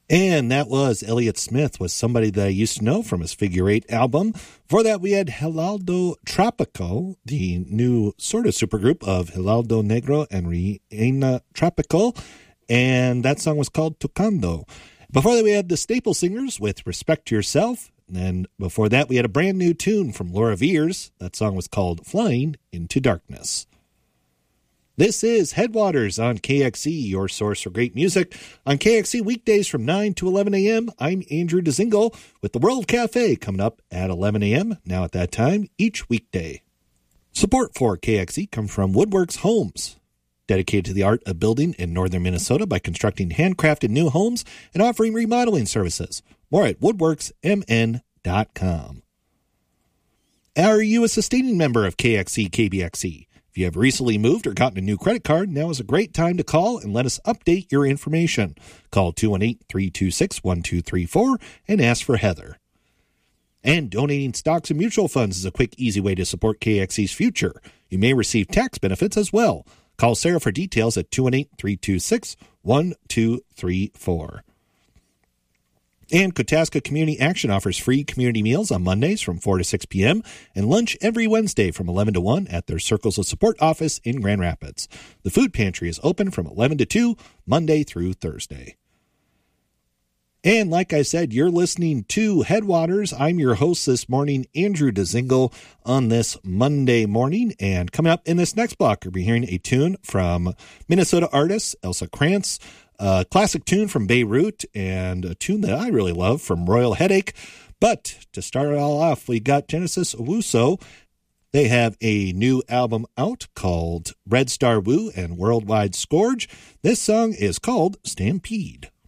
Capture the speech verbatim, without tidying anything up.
And that was Elliott Smith, was somebody that I used to know from his Figure Eight album. Before that, we had Hilaldo Tropico, the new sort of supergroup of Hilaldo Negro and Reina Tropico, and that song was called Tocando. Before that, we had the Staple Singers with Respect to Yourself, and before that, we had a brand new tune from Laura Veers. That song was called Flying into Darkness. This is Headwaters on K X E, your source for great music. On K X E weekdays from nine to eleven a.m., I'm Andrew DeZingle with the World Cafe coming up at eleven a.m., now at that time, each weekday. Support for K X E comes from Woodworks Homes, dedicated to the art of building in northern Minnesota by constructing handcrafted new homes and offering remodeling services. More at woodworks m n dot com. Are you a sustaining member of K X E K B X E? If you have recently moved or gotten a new credit card, now is a great time to call and let us update your information. Call two one eight, three two six, one two three four and ask for Heather. And donating stocks and mutual funds is a quick, easy way to support K X E's future. You may receive tax benefits as well. Call Sarah for details at two one eight, three two six, one two three four. And Kotaska Community Action offers free community meals on Mondays from four to six p.m. and lunch every Wednesday from eleven to one at their Circles of Support office in Grand Rapids. The food pantry is open from eleven to two, Monday through Thursday. And like I said, you're listening to Headwaters. I'm your host this morning, Andrew DeZingle, on this Monday morning. And coming up in this next block, you'll be hearing a tune from Minnesota artist Elsa Krantz, a classic tune from Beirut, and a tune that I really love from Royal Headache. But to start it all off, we got Genesis Owusu. They have a new album out called Red Star Woo and Worldwide Scourge. This song is called Stampede.